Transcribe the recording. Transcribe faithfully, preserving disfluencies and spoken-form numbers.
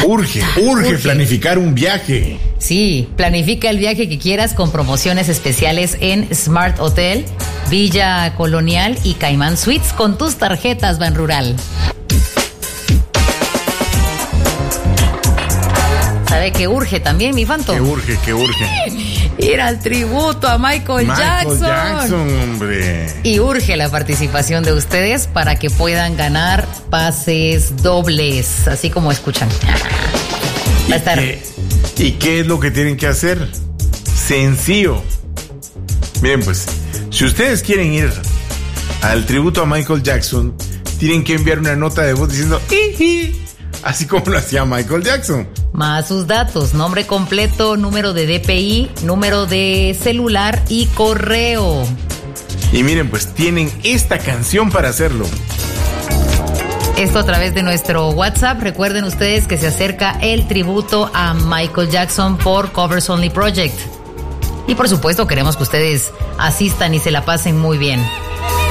Urge, urge, urge planificar un viaje. Sí, planifica el viaje que quieras con promociones especiales en Smart Hotel, Villa Colonial y Caimán Suites con tus tarjetas Banrural. ¿Sabe que urge también, mi Fanto? Que urge, que urge. Ir al tributo a Michael, Michael Jackson. Jackson, hombre. Y urge la participación de ustedes para que puedan ganar pases dobles, así como escuchan. Va a estar... ¿Y qué, ¿Y qué es lo que tienen que hacer? Sencillo. Miren, pues, si ustedes quieren ir al tributo a Michael Jackson, tienen que enviar una nota de voz diciendo ¡Iji! Así como lo hacía Michael Jackson. Más sus datos, nombre completo, número de D P I, número de celular y correo. Y miren, pues tienen esta canción para hacerlo. Esto a través de nuestro WhatsApp. Recuerden ustedes que se acerca el tributo a Michael Jackson por Covers Only Project. Y por supuesto queremos que ustedes asistan y se la pasen muy bien.